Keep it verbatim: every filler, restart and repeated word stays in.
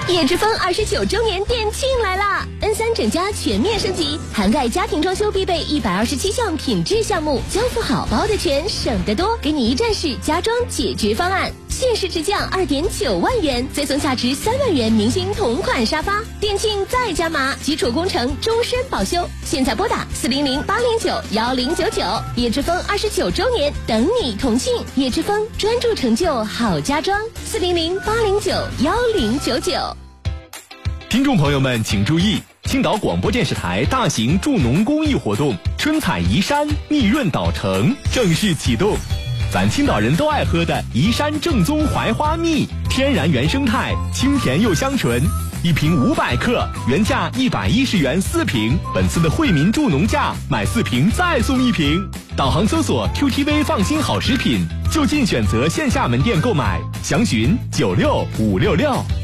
叶之峰二十九周年店庆来啦 ！N 三整家全面升级，涵盖家庭装修必备一百二十七项品质项目，交付好包的全，省得多，给你一站式家装解决方案。限时直降二点九万元，再送价值三万元明星同款沙发。店庆再加码，基础工程终身保修。现在拨打四零零八零九幺零九九。叶之峰二十九周年，等你同庆。叶之峰专注成就好家装，四零零八零九幺零九九。 听众朋友们请注意，青岛广播电视台大型助农公益活动春采移山蜜润岛城正式启动。咱青岛人都爱喝的移山正宗槐花蜜，天然原生态，清甜又香醇，一瓶五百克，原价一百一十元四瓶，本次的惠民助农价，买四瓶再送一瓶。导航搜索 Q T V 放心好食品，就近选择线下门店购买，详询九六五六六。